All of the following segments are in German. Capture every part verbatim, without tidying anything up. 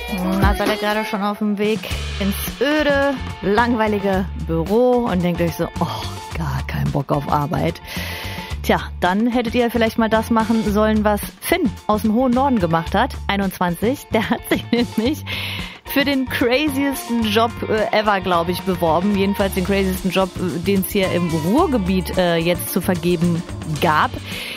Na, seid ihr gerade schon auf dem Weg ins öde, langweilige Büro und denkt euch so, oh, gar keinen Bock auf Arbeit. Tja, dann hättet ihr vielleicht mal das machen sollen, was Finn aus dem hohen Norden gemacht hat, einundzwanzig. Der hat sich nämlich für den craziesten Job äh, ever, glaube ich, beworben. Jedenfalls den craziesten Job, äh, den es hier im Ruhrgebiet äh, jetzt zu vergeben gab.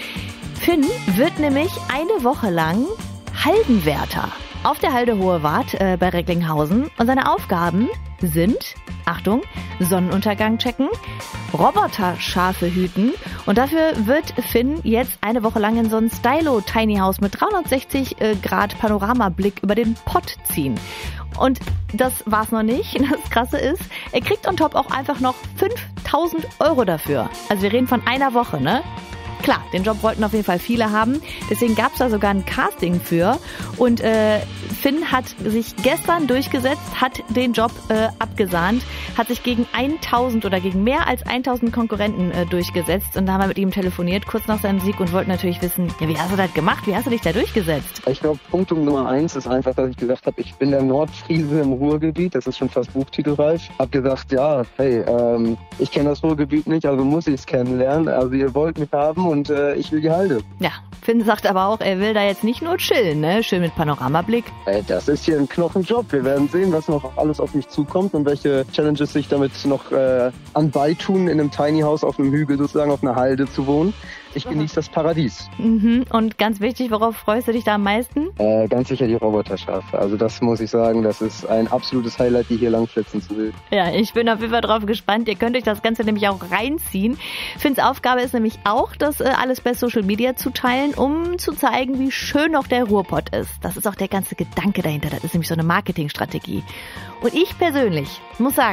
Finn wird nämlich eine Woche lang Haldenwärter auf der Halde Hohe Wart äh, bei Recklinghausen. Und seine Aufgaben sind, Achtung, Sonnenuntergang checken, Roboterschafe hüten. Und dafür wird Finn jetzt eine Woche lang in so ein Stylo-Tiny House mit dreihundertsechzig Grad Panoramablick über den Pott ziehen. Und das war's noch nicht. Das Krasse ist, er kriegt on top auch einfach noch fünftausend Euro dafür. Also wir reden von einer Woche, ne? Klar, den Job wollten auf jeden Fall viele haben. Deswegen gab es da sogar ein Casting für. Und äh, Finn hat sich gestern durchgesetzt, hat den Job äh, abgesahnt, hat sich gegen tausend oder gegen mehr als tausend Konkurrenten äh, durchgesetzt. Und da haben wir mit ihm telefoniert, kurz nach seinem Sieg, und wollten natürlich wissen, ja, wie hast du das gemacht? Wie hast du dich da durchgesetzt? Ich glaube, Punkt Nummer eins ist einfach, dass ich gesagt habe, ich bin der Nordfriese im Ruhrgebiet. Das ist schon fast buchtitelreif. Hab gesagt, ja, hey, ähm, ich kenne das Ruhrgebiet nicht, also muss ich es kennenlernen. Also ihr wollt mich haben und äh, ich will die Halde. Ja, Finn sagt aber auch, er will da jetzt nicht nur chillen, ne? Schön mit Panoramablick. Ey, das ist hier ein Knochenjob. Wir werden sehen, was noch alles auf mich zukommt und welche Challenges sich damit noch äh, anbeitun, in einem Tiny House auf einem Hügel sozusagen, auf einer Halde zu wohnen. Ich genieße das Paradies. Mhm. Und ganz wichtig, worauf freust du dich da am meisten? Äh, ganz sicher die Roboterschafe. Also das muss ich sagen, das ist ein absolutes Highlight, die hier langflitzen zu sehen. Ja, ich bin auf jeden Fall drauf gespannt. Ihr könnt euch das Ganze nämlich auch reinziehen. Finns Aufgabe ist nämlich auch, das äh, alles bei Social Media zu teilen, um zu zeigen, wie schön noch der Ruhrpott ist. Das ist auch der ganze Gedanke dahinter. Das ist nämlich so eine Marketingstrategie. Und ich persönlich muss sagen,